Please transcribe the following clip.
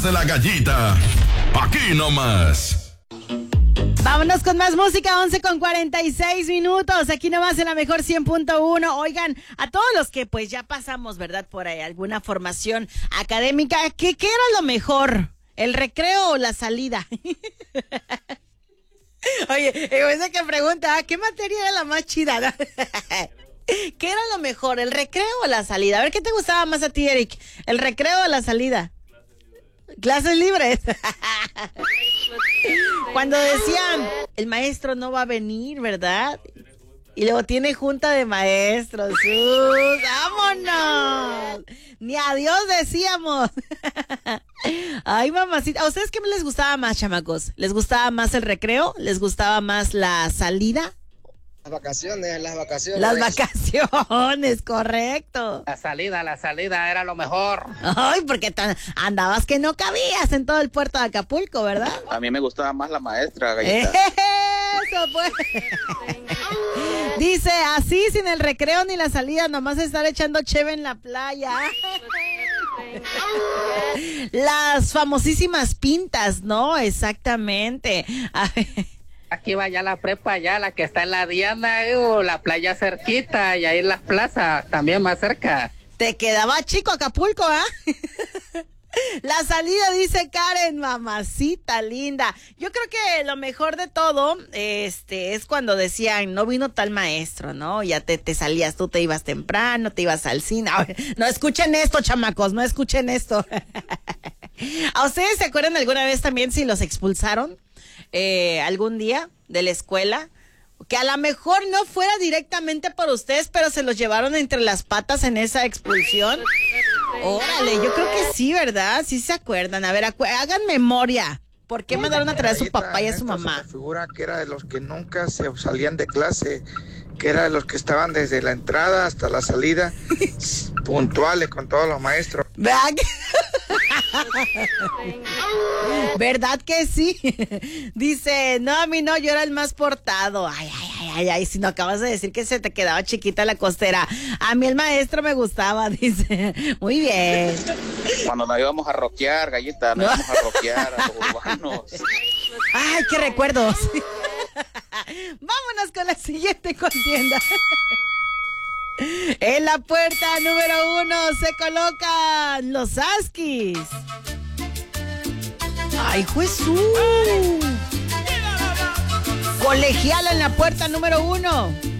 de la Gallita. Aquí nomás. Vámonos con más música, 11:46. Aquí nomás en la mejor 100.1. Oigan, a todos los que pues ya pasamos, ¿verdad? Por ahí alguna formación académica, ¿qué era lo mejor? ¿El recreo o la salida? Oye, esa que pregunta, ¿qué materia era la más chida? ¿Qué era lo mejor, el recreo o la salida? A ver, ¿qué te gustaba más a ti, Eric? ¿El recreo o la salida? Clases libres. Cuando decían, el maestro no va a venir, ¿verdad? Y luego tiene junta de maestros. ¡Vámonos! Ni adiós decíamos. Ay, mamacita. ¿A ustedes qué les gustaba más, chamacos? ¿Les gustaba más el recreo? ¿Les gustaba más la salida? Las vacaciones. Las vacaciones, correcto. La salida era lo mejor. Ay, porque andabas que no cabías en todo el puerto de Acapulco, ¿verdad? A mí me gustaba más la maestra, Gallita. Eso pues. Dice, así sin el recreo ni la salida, nomás estar echando cheve en la playa. Las famosísimas pintas, ¿no? Exactamente. Aquí va ya la prepa, ya la que está en la Diana, la playa cerquita, y ahí en las plazas, también más cerca. Te quedaba chico Acapulco, ¿ah? La salida, dice Karen, mamacita linda. Yo creo que lo mejor de todo, es cuando decían, no vino tal maestro, ¿no? Ya te salías, tú te ibas temprano, te ibas al cine. No escuchen esto, chamacos, no escuchen esto. ¿A ustedes se acuerdan alguna vez también si los expulsaron? Algún día de la escuela, que a lo mejor no fuera directamente por ustedes, pero se los llevaron entre las patas en esa expulsión. Órale, yo creo que sí, ¿verdad? Sí se acuerdan. A ver, hagan memoria. ¿Por qué mandaron a traer a su papá y a su mamá? Se me figura que era de los que nunca se salían de clase, que era de los que estaban desde la entrada hasta la salida, puntuales con todos los maestros. ¿Verdad que sí? Dice, no, a mí no, yo era el más portado. Ay, si no acabas de decir que se te quedaba chiquita la costera. A mí el maestro me gustaba, dice. Muy bien. Cuando nos íbamos a rockear, Gallita, nos íbamos a rockear a los urbanos. Ay, qué recuerdos. Vámonos con la siguiente contienda. En la puerta número 1 se colocan los Askis. ¡Ay, Jesús! Colegiala en la puerta número 1.